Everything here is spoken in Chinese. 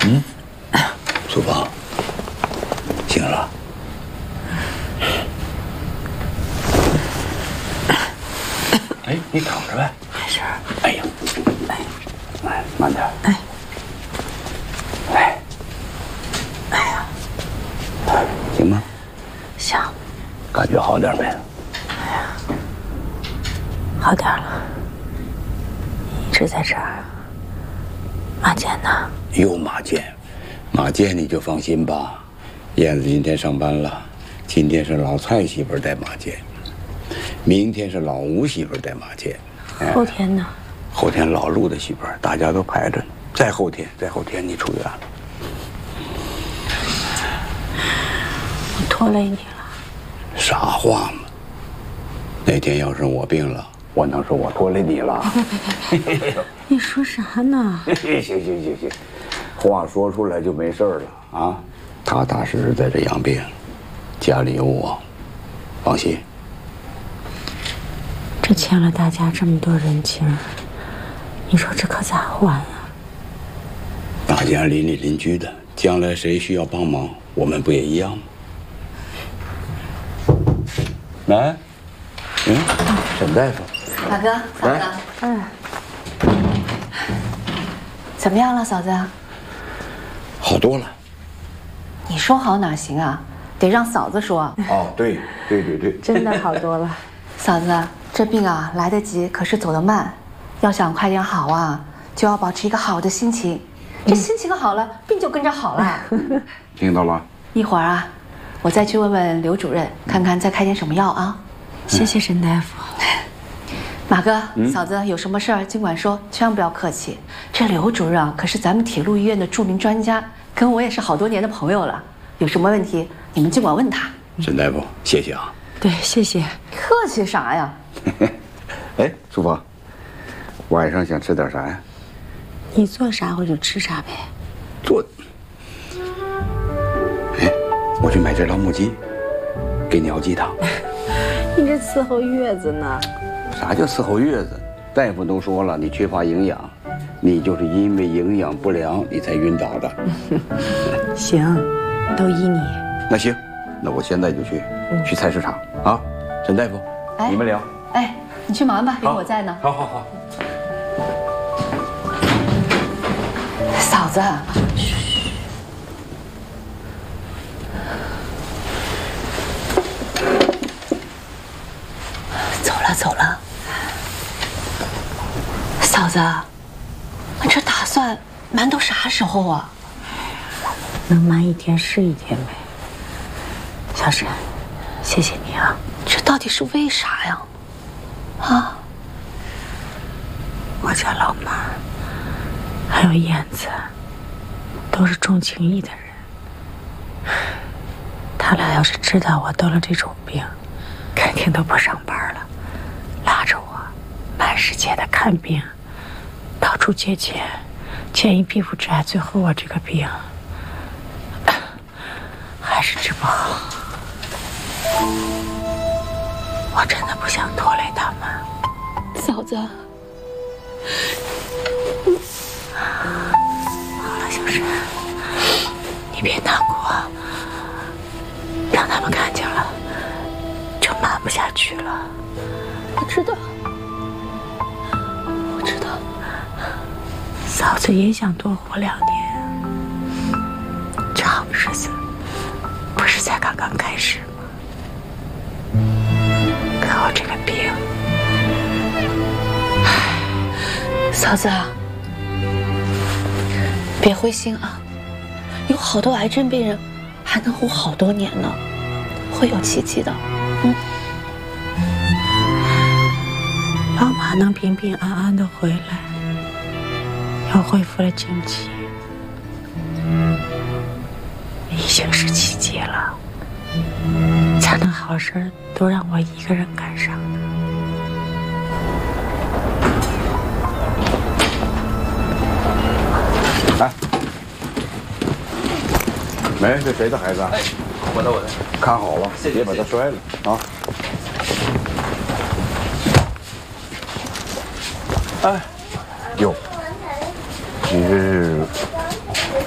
嗯，苏芳，醒了。哎，你躺着呗。 没事。 哎呀，哎，慢点。哎，哎， 哎呀， 行吗？ 行。 感觉好点没？ 哎呀，好点了。一直在这儿。马健呢？ 又马健，马健你就放心吧。燕子今天上班了，今天是老蔡媳妇带马健，明天是老吴媳妇带马健， 后天呢？ 后天老陆的媳妇，大家都排着呢。再后天你出院了。 我拖累你了。 傻话嘛！那天要是我病了，我能说我拖累你了？ 你说啥呢？ 行，话说出来就没事了啊！踏踏实实在这养病，家里有我，放心。 这欠了大家这么多人情，你说这可咋还啊？ 大家邻里邻居的，将来谁需要帮忙，我们不也一样吗？来，沈大夫， 马哥，嫂子，怎么样了，嫂子？ 好多了。 你说好哪行啊？得让嫂子说。 哦，对， 真的好多了。 嫂子，这病啊来得及，可是走得慢。要想快点好啊，就要保持一个好的心情。这心情好了，病就跟着好了。 听到了。 一会儿啊，我再去问问刘主任，看看再开点什么药啊。 谢谢沈大夫。 马哥，嫂子有什么事儿尽管说，千万不要客气。这刘主任啊，可是咱们铁路医院的著名专家，跟我也是好多年的朋友了。有什么问题，你们尽管问他。 沈大夫，谢谢啊。 对，谢谢。 客气啥呀？ 哎，淑芳，晚上想吃点啥呀？ 你做啥我就吃啥呗。 做。哎，我去买只老母鸡，给你熬鸡汤。 你这伺候月子呢？ 啥叫伺候月子？大夫都说了，你缺乏营养，你就是因为营养不良你才晕倒的。 行，都依你。 那行，那我现在就去菜市场啊。沈大夫，你们聊。 哎，你去忙吧，有我在呢。 好。 嫂子，走了。嫂子，你这打算瞒到啥时候啊？ 能瞒一天是一天呗。小沈，谢谢你啊。 这到底是为啥呀？啊？ 我家老妈还有燕子都是重情义的人，他俩要是知道我得了这种病，肯定都不上班了，拉着我满世界的看病，到处借钱，欠一屁股债，最后我这个病还是治不好。我真的不想拖累他们。 嫂子， 好了，小沈，你别难过，让他们看见了就瞒不下去了。 我知道， 嫂子也想多活2年，这好日子不是才刚刚开始吗？可我这个病， 嫂子啊，别灰心啊，有好多癌症病人还能活好多年呢，会有奇迹的。 老妈能平平安安的回来，又恢复了经济，已经是奇迹了。才能好事都让我一个人赶上的。 来，没，这谁的孩子啊？ 哎，我的， 看好了， 谢谢别把它摔了啊！哎，哟，你这是